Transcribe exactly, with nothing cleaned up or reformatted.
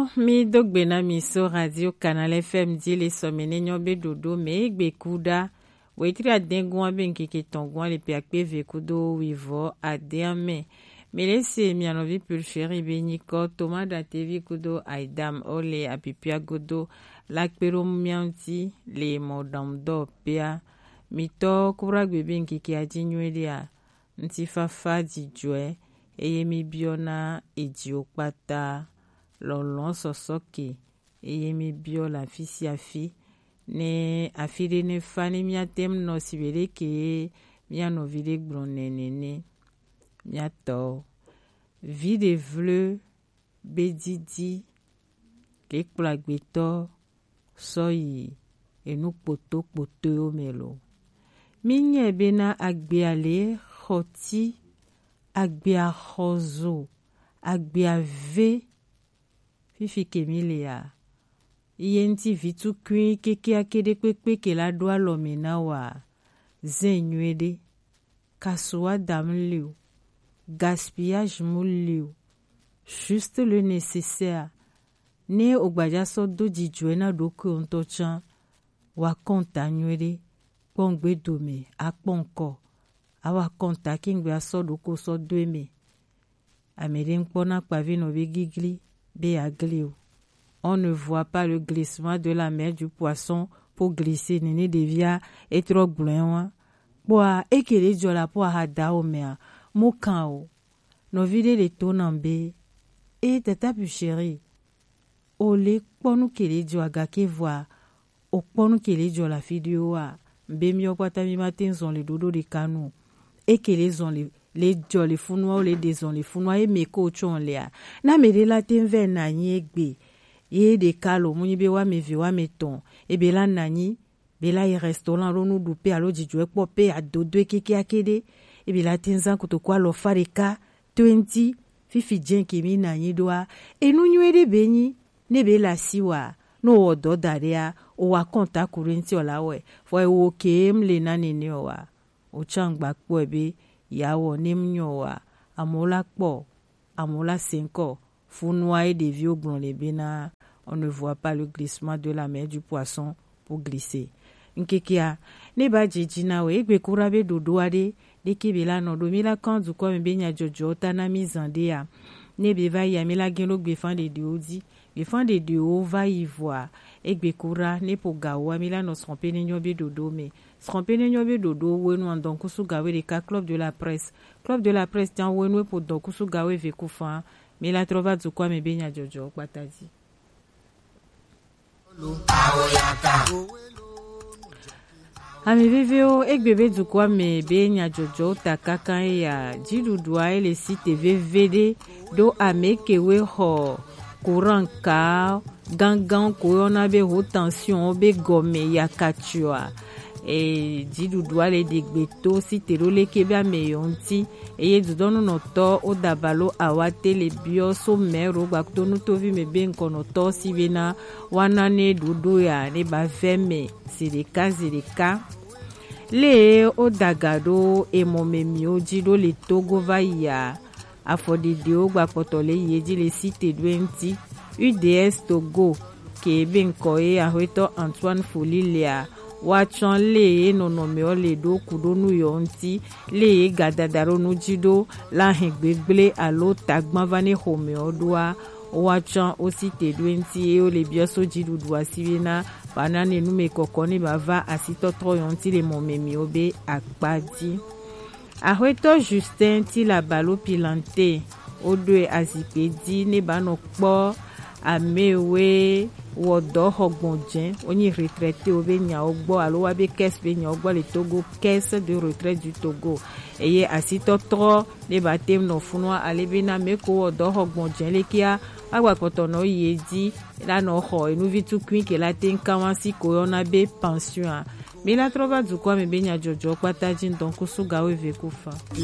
Vivio mi dogbena mi so radio Canal F M di le somene nyobe dodo me egbe kuda wetri adengwa ben keke tongwa le piakpe vekudo wivo adeame melese mi anovi pulcheri beniko tomada tevi kudo aidam ole apipia godo lakpero mianti le modamdo pia mito kuragbe ben keke ajinwelia ntifafa di joe eye mi biona ejiokpata lọlọ sọsọke eye mi bio la fisi afi ne afide ne fani miatem no sibere ke miano vide glonenene miato vide vle bedidi ke kplagbeto soyi enu poto poto omelo minye bena agbeale khoti agbea khozo agbea ve fifi kemilia yenti vitu kui keke akede kwekwe ke la doa lomena wa zenywede kaswa damliu gaspillage muliu juste le nécessaire ne ogbaja so do jijuena do ko ntochan wa konta nywede pongbe dome aponko awa konta kingbe aso do ko so do eme amere nkpona kpavi no be gigli be aglio. On ne voit pas le glissement de la mer du poisson pour glisser nene devia etro glouin boa ekele jola po hada o mea mokao no vide le tonambe e tata pu chéri ole ponu kele jo agake voa o ponu kele jo la video wa mbe mi okwata mi matin zon le dodo de kanu ekele zon le les jolly les funwa ou les déson les funwa et me ko chon lea na me de la tenve na nyegbe ye de kalo muni be wa me vi wa me ton e be la nani be la i restaurant ro nu dupe alo jijwe pope a dodo keke akede e be la tenza ko to kwa lo fareka twenty fifi jenki mi na nyidoa e nu nywede benyi ne be la siwa no odo daria o wa konta kurenti olawe fo e wo kem le na nene wa o changba po ebe yawo nemnyowa amola kpo amola cinco funwa et des vieux blonds les bena on ne voit pas le glissement de la mer du poisson pour glisser nkekia ne ba jijina we egbe kurabe dodo ade de kebela no do mila kan du ko mbenya jojo tana mizande ya ne be va ya mila gelo gbe fan de diodi be fan de dio va y voir egbe kura ne po gawa mila no tromper ne nyobe dodo me tromper ne nyobe dodo wenu andon kusu gawe de ka club de la presse club de la presse tan wenu po don kusu gawe ve kufa mila trova du ko mbenya jojo patati Ami Vivio egbebe du kwa me be nya jojo takaka ya jidudua ele site V V D do amekewe ho courant ka gangan ko ona be haute tension be gome ya kachua e jidudua le degbeto site ro le kebe ameyonti eye dudonu no to o dabalo awate le bio so mero gbakto nu tovi me be nkono to sibena wana ne dudu ya ne ba veme sirika sirika le o dagado e momemi o jido le togo va ya afodide o gbakpoto le yeji le site twenty U D S Togo ke be nko e ahweto Antoine Folilia wachon le nonome o le do kudonu yonti le gadadaro nu jido la hengbegle alo tagban vane home odwa wachon o site twenty e o le bioso jidu dwa sivena banane nu me kokoni bava asito troyonti le momemi obe akpadi ahweto Justin ti la balo pilante odwe azipedi ne bano kpo amewe wodo hogbonjen oni retraité obe nya ogbo alo wa be caisse be nya ogbo le Togo caisse de retraite du Togo eye asito tro ne batem no funwa alebena meko wodo hogbonjen le kia agba kotono yedi la no ho enu vitu kwin ke la ten kawansi ko ona be pension me la trova du kwa me be nya jojo patajin donc suga we ve kufa